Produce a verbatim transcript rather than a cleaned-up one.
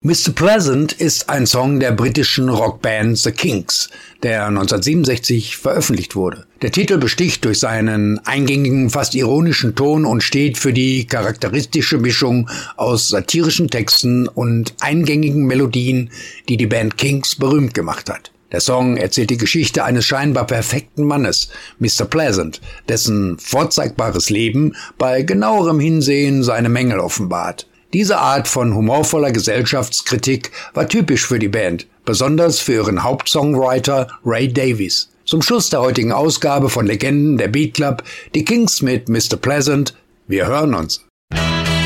Mister Pleasant ist ein Song der britischen Rockband The Kinks, der neunzehnhundertsiebenundsechzig veröffentlicht wurde. Der Titel besticht durch seinen eingängigen, fast ironischen Ton und steht für die charakteristische Mischung aus satirischen Texten und eingängigen Melodien, die die Band Kinks berühmt gemacht hat. Der Song erzählt die Geschichte eines scheinbar perfekten Mannes, Mister Pleasant, dessen vorzeigbares Leben bei genauerem Hinsehen seine Mängel offenbart. Diese Art von humorvoller Gesellschaftskritik war typisch für die Band, besonders für ihren Hauptsongwriter Ray Davies. Zum Schluss der heutigen Ausgabe von Legenden der Beat Club, die Kinks mit Mister Pleasant. Wir hören uns.